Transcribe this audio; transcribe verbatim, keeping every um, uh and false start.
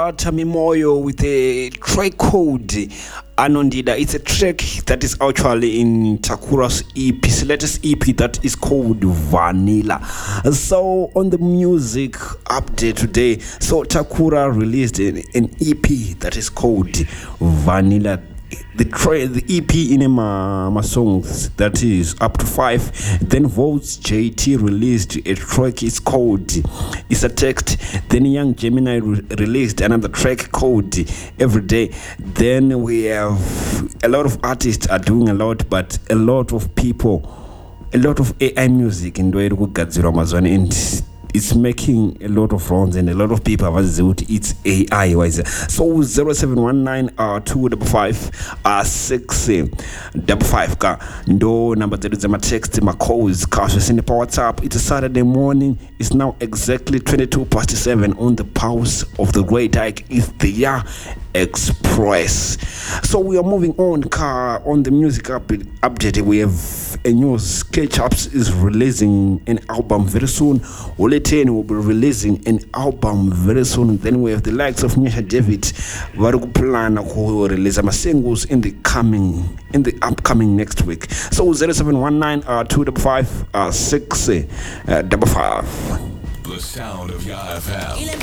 uh, Tami Moyo with a track called Anondida. It's a track that is actually in Takura's E P, his latest E P that is called Vanilla. So on the music update today, so Takura released an, an E P that is called Vanilla. The tra- the E P in my, my songs that is up to five. Then Volts J T released a track. It's called It's a Text. Then Young Gemini re- released another track called Everyday. Then we have a lot of artists are doing a lot, but a lot of people, a lot of A I music in Amazon, and it's making a lot of rounds and a lot of people have said it's A I wise. So zero seven one nine uh two double five uh six double five ka ndo number that is my text my calls cautious in the WhatsApp. It's a Saturday morning. It's now exactly twenty-two past seven on the pulse of the Great Hike. It's the year Express. So we are moving on car on the music up- update. We have a news. K-Chaps is releasing an album very soon. Ole ten will be releasing an album very soon. Then we have the likes of Nyasha David Varugu plan who release some singles in the coming in the upcoming next week. So zero seven one nine uh two double five uh six uh double five. The sound of Yah F M.